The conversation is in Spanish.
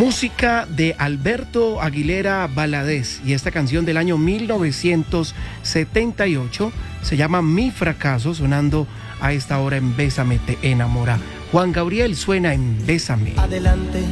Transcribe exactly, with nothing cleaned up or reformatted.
Música de Alberto Aguilera Valadez, y esta canción del año mil novecientos setenta y ocho se llama Mi Fracaso, sonando a esta hora en Bésame te enamora. Juan Gabriel suena en Bésame. Adelante,